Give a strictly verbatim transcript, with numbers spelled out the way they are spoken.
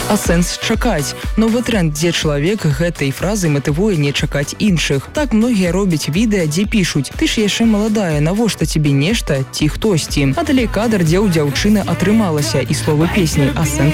А сэнс чакаць. Новы тренд, дзе чалавек гэтай фразы матывуе не чакаць іншых. Так многія робяць відэа, дзе пішуць: «Ты ж яшчэ маладая, навошта тебе нешта ці хтосьці?» А далей кадр, дзе ў дзяўчыны атрымалася, і словы песні, а сэнс